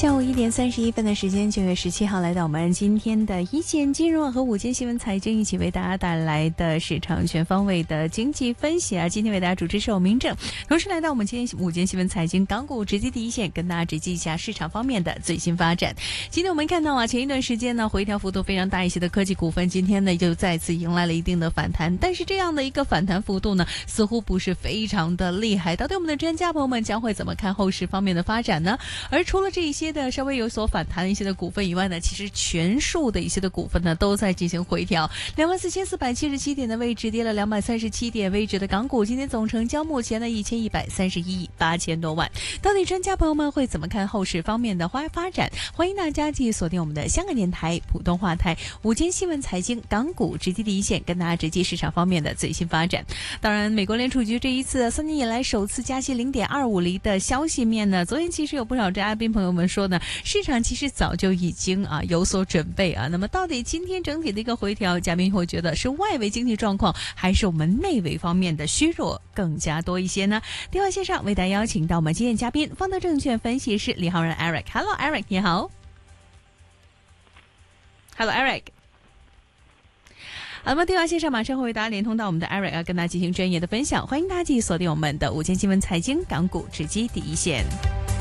下午1:31的时间，9月17号来到我们今天的一线金融和午间新闻财经一起为大家带来的市场全方位的经济分析啊。今天为大家主持是我明正，同时来到我们今天午间新闻财经港股直击第一线，跟大家直击一下市场方面的最新发展。今天我们看到啊，前一段时间呢回调幅度非常大一些的科技股份，今天呢就再次迎来了一定的反弹，但是这样的一个反弹幅度呢，似乎不是非常的厉害。到底我们的专家朋友们将会怎么看后市方面的发展呢？而除了这一些的稍微有所反弹的一些的股份以外呢，其实全数的一些的股份呢都在进行回调。24,477点的位置跌了237点位置的港股，今天总成交目前的1131亿8000多万。到底专家朋友们会怎么看后市方面的发展？欢迎大家继续锁定我们的香港电台普通话台午间新闻财经港股直击第一线，跟大家直击市场方面的最新发展。当然，美国联储局这一次3年以来首次加息0.25厘的消息面呢，昨天其实有不少嘉宾朋友们说呢，市场其实早就已经有所准备啊。那么到底今天整体的一个回调，嘉宾会觉得是外围经济状况还是我们内围方面的虚弱更加多一些呢？电话线上为大家邀请到我们今天嘉宾方德证券分析师李浩然 Eric。Hello Eric， 你好。Hello Eric。好，那么电话线上马上会为大家连通到我们的 Eric， 跟大家进行专业的分享。欢迎大家继续锁定我们的午间新闻财经港股直击第一线。